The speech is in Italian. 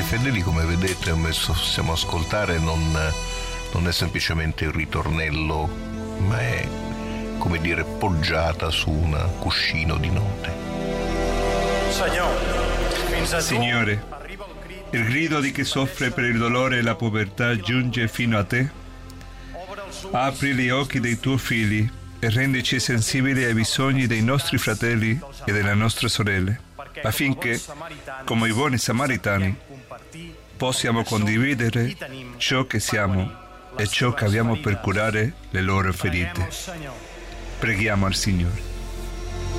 fedeli, come vedete, come possiamo ascoltare, non è semplicemente il ritornello, ma è, come dire, poggiata su un cuscino di notte. Signore, il grido di chi soffre per il dolore e la povertà giunge fino a te. Apri gli occhi dei tuoi figli e rendici sensibili ai bisogni dei nostri fratelli e delle nostre sorelle, affinché, come i buoni samaritani, possiamo condividere ciò che siamo e ciò che abbiamo per curare le loro ferite. Preghiamo al Signore.